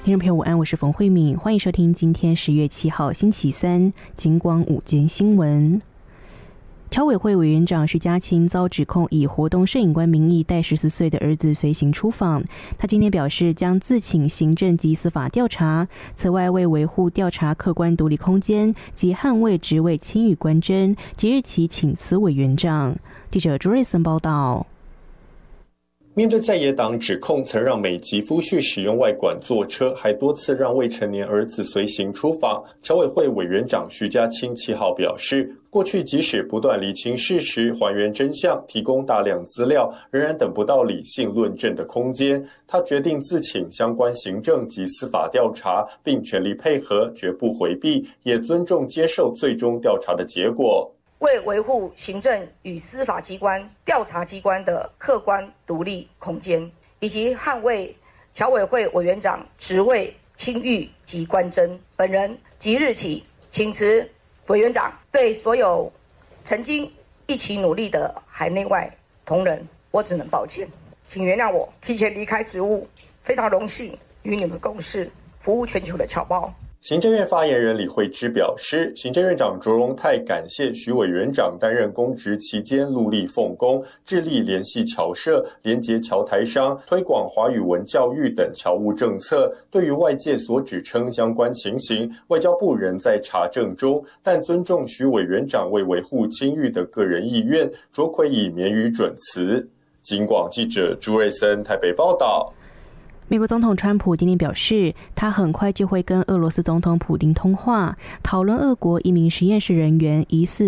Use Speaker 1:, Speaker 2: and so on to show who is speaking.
Speaker 1: 听众朋友午安，我是冯慧敏，欢迎收听今天10月7号星期三金光午间新闻。侨委会委员长徐家清遭指控以活动摄影官名义带14岁的儿子随行出访，他今天表示将自请行政及司法调查，此外为维护调查客观独立空间及捍卫职位清誉官箴，即日起请辞委员长。记者朱瑞森报道。
Speaker 2: 面对在野党指控曾让美籍夫婿使用外馆坐车，还多次让未成年儿子随行出访，侨委会委员长徐家清7号表示，过去即使不断厘清事实、还原真相、提供大量资料，仍然等不到理性论证的空间。他决定自请相关行政及司法调查，并全力配合，绝不回避，也尊重接受最终调查的结果。
Speaker 3: 为维护行政与司法机关、调查机关的客观独立空间，以及捍卫侨委会委员长职位清誉及官箴，本人即日起请辞委员长。对所有曾经一起努力的海内外同仁，我只能抱歉，请原谅我提前离开职务，非常荣幸与你们共事，服务全球的侨胞。
Speaker 2: 行政院发言人李惠芝表示，行政院长卓荣泰感谢徐委员长担任公职期间戮力奉公，致力联系侨社、连结侨台商、推广华语文教育等侨务政策。对于外界所指称相关情形，外交部仍在查证中，但尊重徐委员长为维护清誉的个人意愿，卓奎以免予准辞。警广记者朱瑞森台北报道。
Speaker 1: 美国总统川普今天表示，他很快就会跟俄罗斯总统普丁通话，讨论俄国一名实验室人员疑似